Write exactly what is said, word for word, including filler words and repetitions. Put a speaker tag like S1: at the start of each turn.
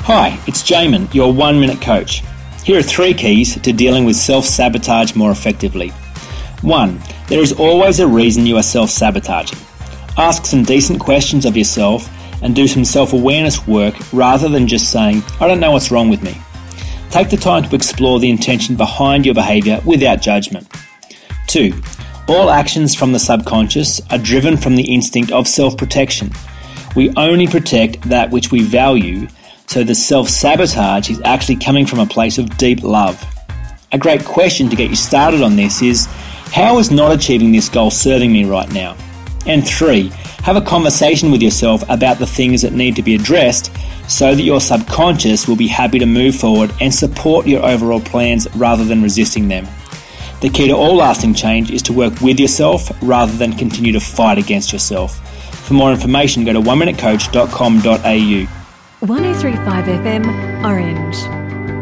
S1: Hi, it's Jamin, your one-minute coach. Here are three keys to dealing with self-sabotage more effectively. One, there is always a reason you are self-sabotaging. Ask some decent questions of yourself and do some self-awareness work rather than just saying, I don't know what's wrong with me. Take the time to explore the intention behind your behaviour without judgment. Two, all actions from the subconscious are driven from the instinct of self-protection. We only protect that which we value, so the self-sabotage is actually coming from a place of deep love. A great question to get you started on this is, how is not achieving this goal serving me right now? And three, have a conversation with yourself about the things that need to be addressed so that your subconscious will be happy to move forward and support your overall plans rather than resisting them. The key to all lasting change is to work with yourself rather than continue to fight against yourself. For more information, go to one minute coach dot com dot a u.
S2: one oh three point five F M, Orange.